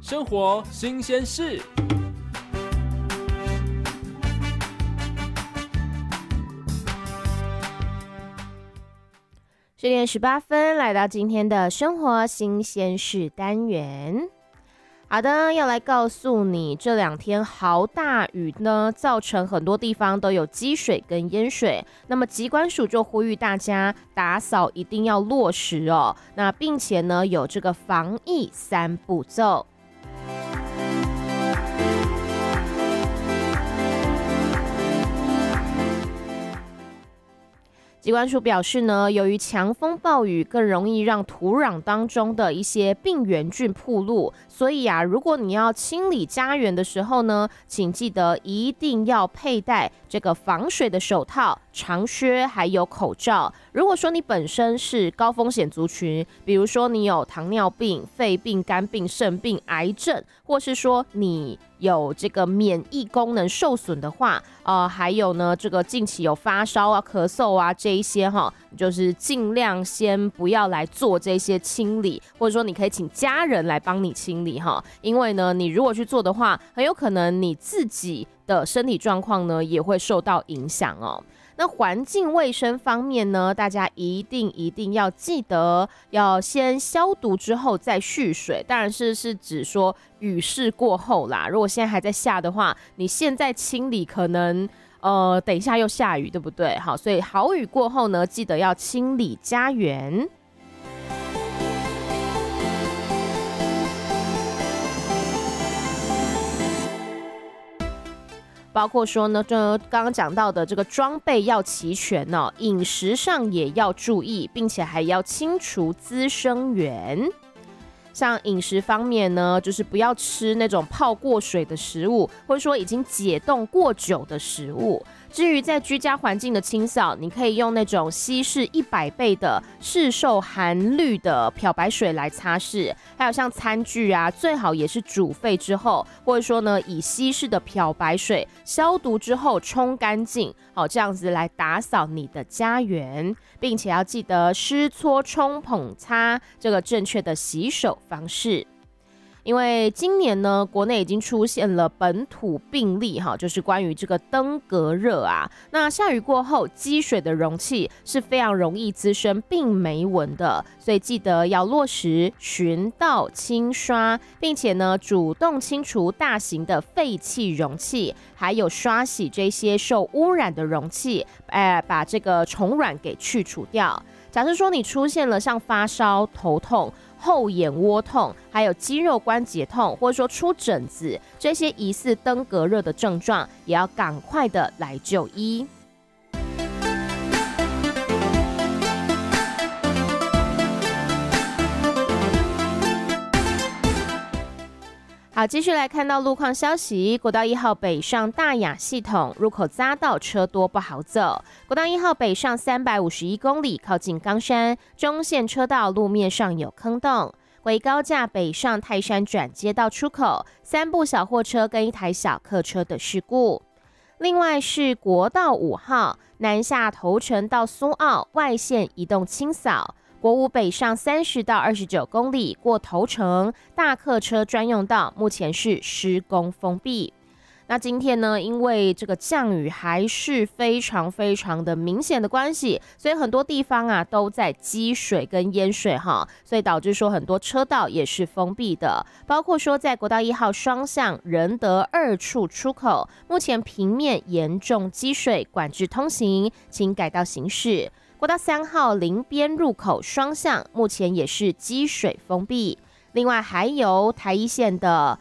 生活新鲜事。 10:18，来到今天的生活新鲜事单元。好的，要来告诉你，这2天豪大雨呢，造成很多地方都有积水跟淹水。那么疾管署就呼吁大家打扫一定要落实哦。那并且呢，有这个防疫3步骤。疾管署表示呢，由于强风暴雨更容易让土壤当中的一些病原菌暴露，所以如果你要清理家园的时候呢，请记得一定要佩戴这个防水的手套、长靴还有口罩。如果说你本身是高风险族群，比如说你有糖尿病、肺病、肝病、肾病、癌症，或是说你有这个免疫功能受损的话，还有呢，这个近期有发烧啊、咳嗽啊这一些就是尽量先不要来做这些清理，或者说你可以请家人来帮你清理因为呢，你如果去做的话，很有可能你自己的身体状况呢也会受到影响哦。那环境卫生方面呢，大家一定要记得要先消毒之后再蓄水，当然是指说雨势过后啦。如果现在还在下的话，你现在清理可能等一下又下雨，对不对？好，所以好雨过后呢，记得要清理家园。包括说呢，这刚刚讲到的这个装备要齐全哦，饮食上也要注意，并且还要清除滋生源。像饮食方面呢，就是不要吃那种泡过水的食物，或者说已经解冻过久的食物。至于在居家环境的清扫，你可以用那种稀释100倍的市售含氯的漂白水来擦拭，还有像餐具最好也是煮沸之后，或者说呢以稀释的漂白水消毒之后冲干净，这样子来打扫你的家园，并且要记得湿搓冲捧擦这个正确的洗手方式。因为今年呢，国内已经出现了本土病例就是关于这个登革热那下雨过后积水的容器是非常容易滋生病媒蚊的，所以记得要落实巡倒清刷，并且呢主动清除大型的废弃容器，还有刷洗这些受污染的容器，把这个虫卵给去除掉。假设说你出现了像发烧、头痛、后眼窝痛，还有肌肉关节痛，或者说出疹子，这些疑似登革热的症状，也要赶快的来就医。好，继续来看到路况消息。国道1号北上大雅系统入口匝道车多不好走。国道1号北上351公里，靠近冈山中线车道路面上有坑洞。为高架北上泰山转接道出口，3部小货车跟1台小客车的事故。另外是国道5号南下头城到苏澳外线移动清扫。国五北上30到29公里，过头城大客车专用道，目前是施工封闭。那今天呢，因为这个降雨还是非常的明显的关系，所以很多地方都在积水跟淹水所以导致说很多车道也是封闭的，包括说在国道1号双向仁德2处出口，目前平面严重积水，管制通行，请改道行驶。国道3号林边入口双向，目前也是积水封闭。另外还有台一线的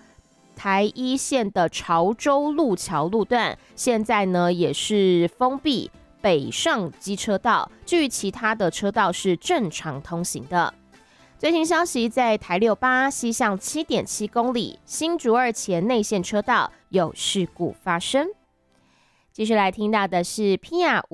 潮州路桥路段，现在呢也是封闭北上机车道，至于其他的车道是正常通行的。最新消息，在台68西向7.7公里新竹2前内线车道有事故发生。继续来听到的是 Pia